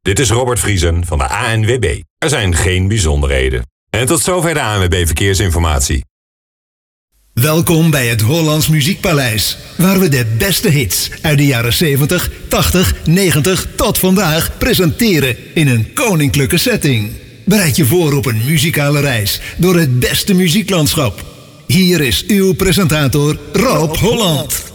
Dit is Robert Vriesen van de ANWB. Er zijn geen bijzonderheden. En tot zover de ANWB Verkeersinformatie. Welkom bij het Hollands Muziekpaleis, waar we de beste hits uit de jaren 70, 80, 90 tot vandaag presenteren in een koninklijke setting. Bereid je voor op een muzikale reis door het beste muzieklandschap. Hier is uw presentator Rob Holland.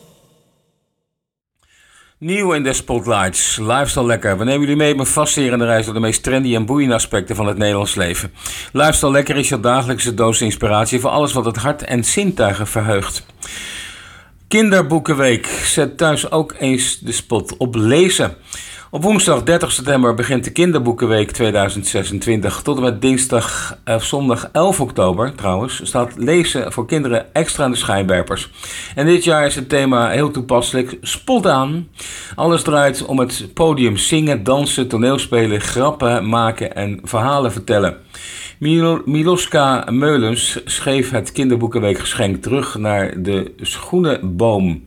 Nieuw in de Spotlights, Lifestyle Lekker. We nemen jullie mee op een fascinerende reis door de meest trendy en boeiende aspecten van het Nederlands leven. Lifestyle Lekker is je dagelijkse doos inspiratie voor alles wat het hart en zintuigen verheugt. Kinderboekenweek. Zet thuis ook eens de spot op lezen. Op woensdag 30 september begint de Kinderboekenweek 2026. Tot en met zondag 11 oktober trouwens staat lezen voor kinderen extra aan de schijnwerpers. En dit jaar is het thema heel toepasselijk, spot aan. Alles draait om het podium zingen, dansen, toneelspelen, grappen maken en verhalen vertellen. Miloska Meulens schreef het Kinderboekenweek geschenk terug naar de schoenenboom.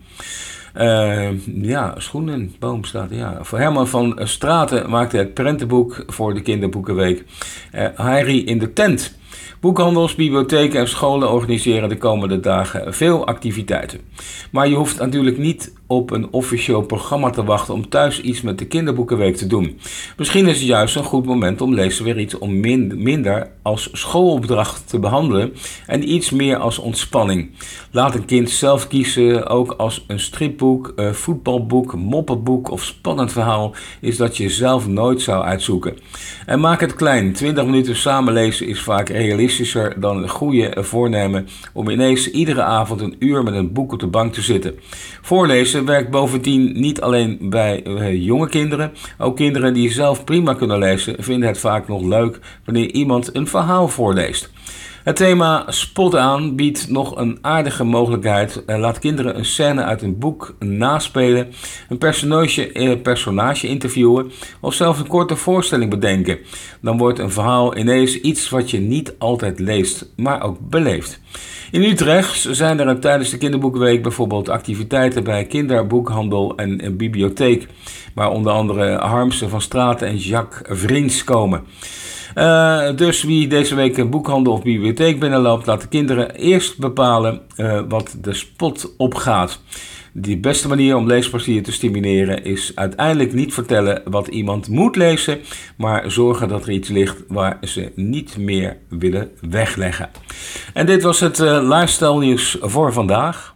Schoenenboom staat er, ja. Voor Herman van Straten maakte het prentenboek voor de Kinderboekenweek. Harry in de tent. Boekhandels, bibliotheken en scholen organiseren de komende dagen veel activiteiten. Maar je hoeft natuurlijk niet op een officieel programma te wachten om thuis iets met de Kinderboekenweek te doen. Misschien is het juist een goed moment om lezen weer iets om minder als schoolopdracht te behandelen en iets meer als ontspanning. Laat een kind zelf kiezen, ook als een stripboek, voetbalboek, moppenboek of spannend verhaal is dat je zelf nooit zou uitzoeken. En maak het klein. 20 minuten samen lezen is vaak realistischer dan een goede voornemen om ineens iedere avond een uur met een boek op de bank te zitten. Voorlezen werkt bovendien niet alleen bij jonge kinderen. Ook kinderen die zelf prima kunnen lezen vinden het vaak nog leuk wanneer iemand een verhaal voorleest. Het thema Spot aan biedt nog een aardige mogelijkheid. Laat kinderen een scène uit een boek naspelen, een personage interviewen of zelfs een korte voorstelling bedenken. Dan wordt een verhaal ineens iets wat je niet altijd leest, maar ook beleeft. In Utrecht zijn er tijdens de Kinderboekenweek bijvoorbeeld activiteiten bij kinderboekhandel en bibliotheek, waar onder andere Harmsen van Straten en Jacques Vriends komen. Dus wie deze week een boekhandel of bibliotheek binnenloopt, laat de kinderen eerst bepalen wat de spot opgaat. De beste manier om leesplezier te stimuleren is uiteindelijk niet vertellen wat iemand moet lezen, maar zorgen dat er iets ligt waar ze niet meer willen wegleggen. En dit was het lifestyle nieuws voor vandaag.